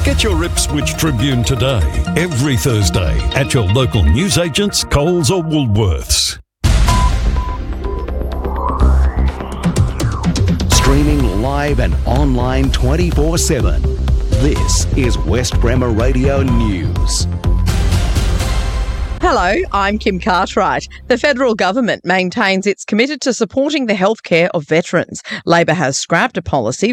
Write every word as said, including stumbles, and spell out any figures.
Get your Ipswich Tribune today, every Thursday, at your local newsagents, Coles or Woolworths. Streaming live and online twenty-four seven. This is West Bremer Radio News. Hello, I'm Kim Cartwright. The federal government maintains it's committed to supporting the healthcare of veterans. Labor has scrapped a policy